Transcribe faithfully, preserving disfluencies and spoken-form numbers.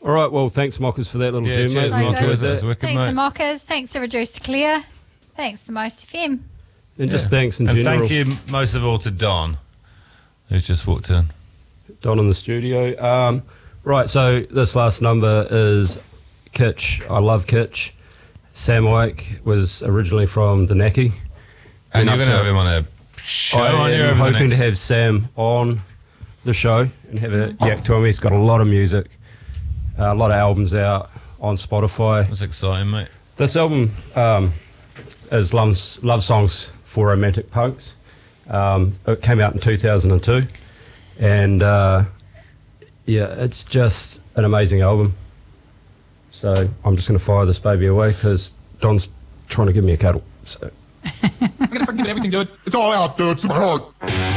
All right, well, thanks, Mockers, for that little Yeah, gem, cheers, mate. So Enjoyed good. That was that. wicked, Thanks mate. to Mockers. Thanks to Reduce to Clear. Thanks to Most F M. And just Yeah. thanks in and general. thank you most of all to Don, who's just walked in. Don in the studio. Um, right, so this last number is Kitsch. I love Kitsch. Sam Wake was originally from the Naki. And Been you're up going to to- have him on a show, I aren't you, am over the hoping next- to have Sam on the show and have a yak to him. He's got a lot of music, uh, a lot of albums out on Spotify. That's exciting, mate. This album um, is Love's, Love Songs for Romantic Punks. Um, it came out in two thousand two. And uh, yeah, it's just an amazing album. So I'm just going to fire this baby away because Don's trying to give me a cuddle. So. I'm gonna fucking give it everything, dude. It's all out, dude. It's in my heart.